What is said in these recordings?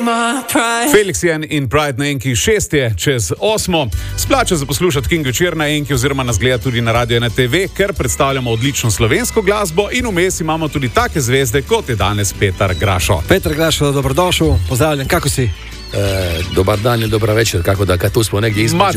Felix Jan in Pride na Enki, 6 je čez 8. Splača za poslušati King večer na Enki oziroma nas gleda tudi na Radio na TV, ker predstavljamo odlično slovensko glasbo in vmes imamo tudi take zvezde, kot je danes Petar Grašo. Petar Grašo, dobrodošel, pozdravljen, kako si? Dobar dan ili dobra večer, kako da kad tu smo negdje između.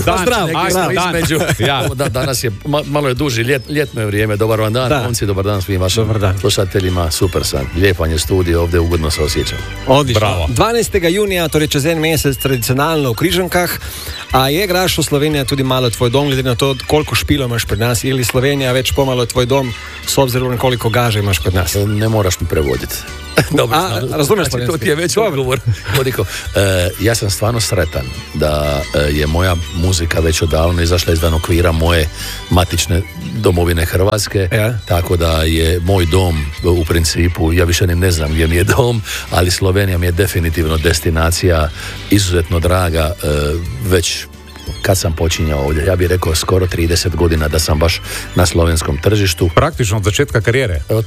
Danas je, malo je duži, ljetno je vrijeme, dobar vam dan, konci, dobar dan svim vašim slušateljima, super sam, lijepan je studio, ovdje ugodno se osjećam. Odlično. Bravo. 12. junija, torej čez en mesec, tradicionalno v Križankah, a je Grašo Slovenija tudi malo tvoj dom, glede na to, koliko špilo imaš pred nas, ili Slovenija već pomalo tvoj dom, s obzirom na koliko gaže imaš pred nas? Ne moraš mi prevoditi. Dobro, razumiješ znači, to ti je već odgovor. Ja sam stvarno sretan da je moja muzika već odavno izašla izvan okvira moje matične domovine Hrvatske, tako da je moj dom u principu, ja više ne znam gdje mi je dom, ali Slovenija mi je definitivno destinacija izuzetno draga, već kad sam počinjao ovdje, ja bih rekao skoro 30 godina da sam baš na slovenskom tržištu. Praktično od začetka karijere? Da.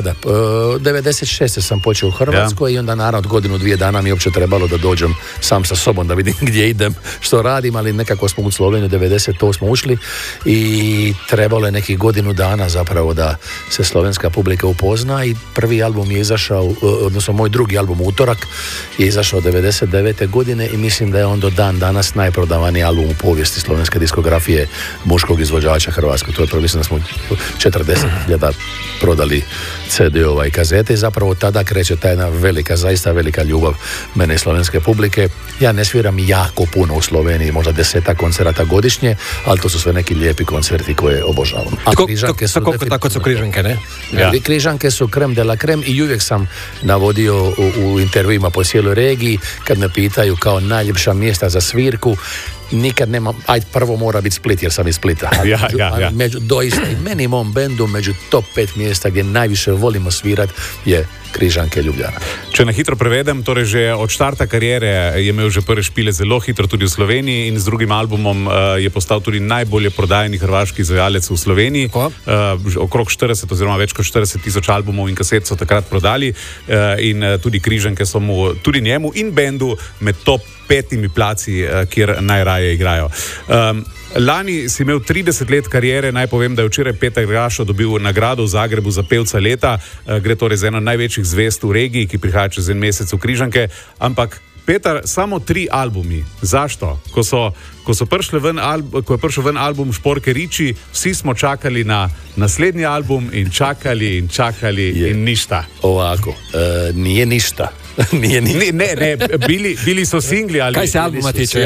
96. sam počeo u Hrvatskoj i onda naravno godinu, 2 dana mi je uopće trebalo da dođem sam sa sobom da vidim gdje idem, što radim, ali nekako smo u Sloveniju 98. ušli i trebalo je nekih godinu dana zapravo da se slovenska publika upozna i prvi album je izašao, odnosno moj drugi album Utorak je izašao 99. godine i mislim da je on do dan danas najprodavaniji album u povijesti slovenske diskografije muškog izvođača Hrvatskog. To je prvo, mislim da smo 40.000 prodali CD-ova i kazete i zapravo tada kreće ta jedna velika, zaista velika ljubav mene i slovenske publike. Ja ne sviram jako puno u Sloveniji, možda 10 koncerata godišnje, ali to su sve neki lijepi koncerti koje obožavam. Tako su Križanke, ne? Križanke su krem de la krem i uvijek sam navodio u intervjuima po cijeloj regiji kad me pitaju kao najljepša mjesta za svirku. Nikad nema, prvo mora biti Split jer sam iz Splita. Doista i meni i mom bendu među top 5 mjesta gdje najviše volimo svirat je Križanke, Ljubljana. Če na hitro prevedem, torej že od štarta karijere je imel že prve špile zelo hitro tudi v Sloveniji in z drugim albumom je postal tudi najbolje prodajani hrvaški izvajalec v Sloveniji. Okrog 40 oziroma več kot 40,000 albumov in kaset so takrat prodali in tudi Križanke so mu, tudi njemu in bendu med top 5 placi, kjer najraje igrajo. Lani si imel 30 let karijere, naj povem, da je včeraj Petar Grašo dobil nagrado v Zagrebu za pevca leta, gre torej za eno največjih zvezd v regiji, ki prihaja čez en mesec v Križanke, ampak Petar, samo 3 albumi. Zašto? Ko je prišel ven album Šporke Riči, vsi smo čakali na naslednji album in čakali in ništa. Ovako, nije ništa. Ne, bili so singli. Ali kaj se albuma tiče?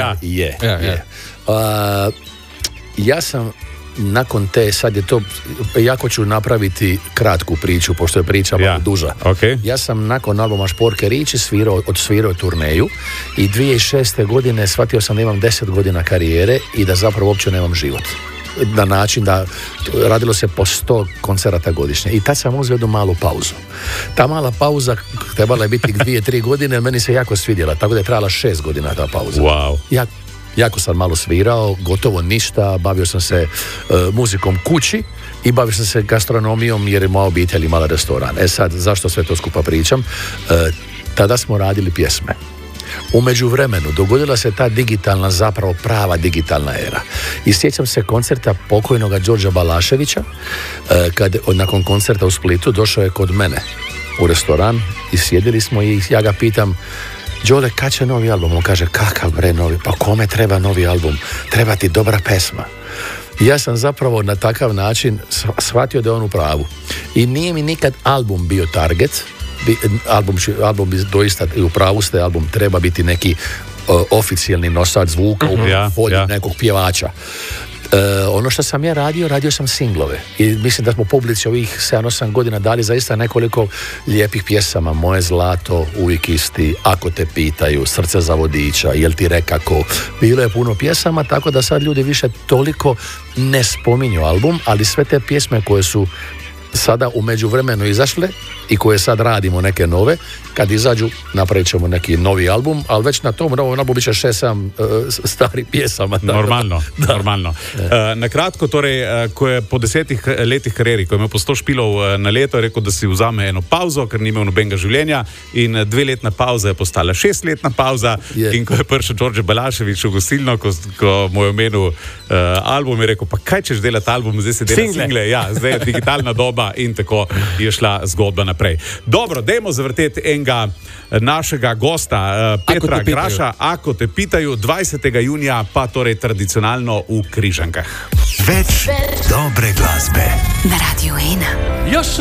Ja sam nakon te, sad je to, jako ću napraviti kratku priču, pošto je priča malo duža. Ja sam nakon albuma Šporke Riči odsvirao turneju i 2006. godine shvatio sam da imam 10 godina karijere i da zapravo uopće nemam život. Na način da radilo se po 100 koncerata godišnje. I tad sam uzeo jednu malu pauzu. Ta mala pauza trebala je biti 2-3 godine, meni se jako svidjela, tako da je trajala 6 godina ta pauza. Wow. Jako sam malo svirao, gotovo ništa, bavio sam se muzikom kući i bavio sam se gastronomijom jer je moja obitelj imala restoran. Sad, zašto sve to skupa pričam? Tada smo radili pjesme. U međuvremenu dogodila se ta digitalna, zapravo prava digitalna era. I sjećam se koncerta pokojnoga Đorđa Balaševića, kad nakon koncerta u Splitu došao je kod mene u restoran i sjedili smo i ja ga pitam: Đole, kad će novi album? On kaže: kakav bre novi? Pa kome treba novi album? Treba ti dobra pesma. Ja sam zapravo na takav način shvatio da je on u pravu. I nije mi nikad album bio target. Album bi doista, u pravu ste, album treba biti neki oficijalni nosač zvuka u polju nekog pjevača. Ono što sam ja radio sam singlove i mislim da smo publici ovih 7-8 godina dali zaista nekoliko lijepih pjesama. Moje zlato, uvijek isti, Ako te pitaju, Srce za vodiča, Jel ti rekako. Bilo je puno pjesama, tako da sad ljudi više toliko ne spominju album, ali sve te pjesme koje su sada u međuvremenu izašle i koje sad radimo neke nove, kad izađu napravit ćemo neki novi album, ali već na tom novom albumu bit će 6-7 starih pjesama. Normalno. Na kratko, torej, ko je po 10 letih karieri, ko je imel po 100 špilov na leto, je rekel, da si vzame eno pauzo, ker ni imel nobenega življenja, in 2-letna pauza je postala 6-letna pauza. In ko je prišel Đorđe Balašević v gostilno, ko mu je omenil album, je rekel, pa kaj češ delati album, zdaj se dela single. Ja, zdaj je digitalna doba in tako je šla zgodba naprej. Dobro, dajmo zavrteti enega našega gosta, Petra Graša, Ako te pitajo, 20. junija, pa torej tradicionalno v Križankah. Več dobre glasbe na Radio 1.